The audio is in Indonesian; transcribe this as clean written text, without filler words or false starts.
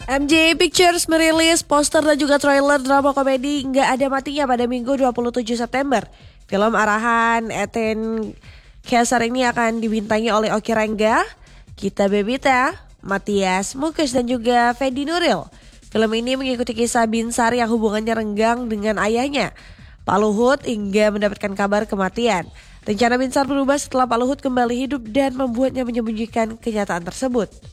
MJ Pictures merilis poster dan juga trailer drama komedi Nggak Ada Matinya pada Minggu 27 September. Film arahan Eten Kaesar ini akan dibintangi oleh Oki Rengga, Gita Bebita, Matias Mukes dan juga Fedi Nuril. Film ini mengikuti kisah Binsar yang hubungannya renggang dengan ayahnya, Pak Luhut, hingga mendapatkan kabar kematian. Rencana Binsar berubah setelah Pak Luhut kembali hidup dan membuatnya menyembunyikan kenyataan tersebut.